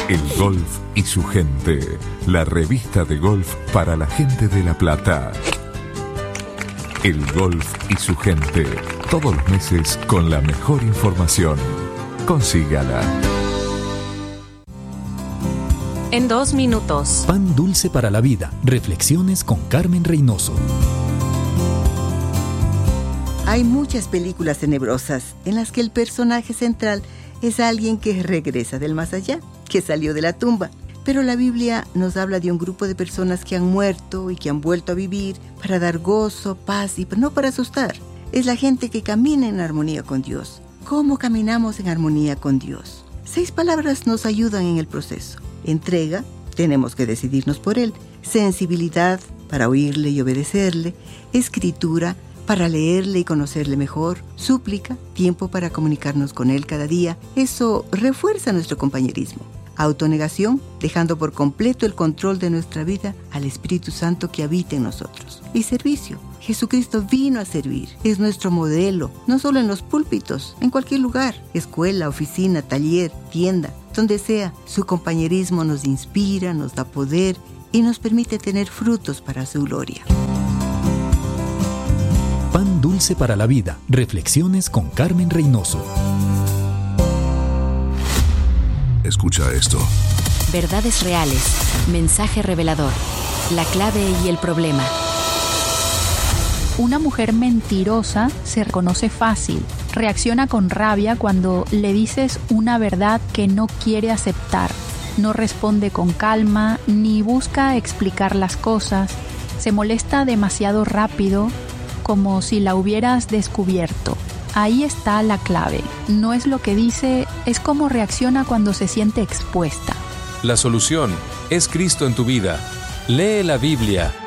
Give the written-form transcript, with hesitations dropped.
El golf y su gente, la revista de golf para la gente de La Plata. El golf y su gente, todos los meses con la mejor información. Consígala. En 2 minutos. Pan dulce para la vida. Reflexiones con Carmen Reynoso. Hay muchas películas tenebrosas en las que el personaje central es alguien que regresa del más allá, que salió de la tumba. Pero la Biblia nos habla de un grupo de personas que han muerto y que han vuelto a vivir para dar gozo, paz y no para asustar. Es la gente que camina en armonía con Dios. ¿Cómo caminamos en armonía con Dios? 6 palabras nos ayudan en el proceso. Entrega, tenemos que decidirnos por Él. Sensibilidad, para oírle y obedecerle. Escritura, para leerle y conocerle mejor. Súplica, tiempo para comunicarnos con Él cada día. Eso refuerza nuestro compañerismo. Autonegación, dejando por completo el control de nuestra vida al Espíritu Santo que habita en nosotros. Y servicio. Jesucristo vino a servir. Es nuestro modelo, no solo en los púlpitos, en cualquier lugar. Escuela, oficina, taller, tienda, donde sea. Su compañerismo nos inspira, nos da poder y nos permite tener frutos para su gloria. Pan dulce para la vida. Reflexiones con Carmen Reynoso. Escucha esto. Verdades reales. Mensaje revelador. La clave y el problema. Una mujer mentirosa se reconoce fácil. Reacciona con rabia cuando le dices una verdad que no quiere aceptar. No responde con calma ni busca explicar las cosas. Se molesta demasiado rápido, como si la hubieras descubierto. Ahí está la clave. No es lo que dice, es cómo reacciona cuando se siente expuesta. La solución es Cristo en tu vida. Lee la Biblia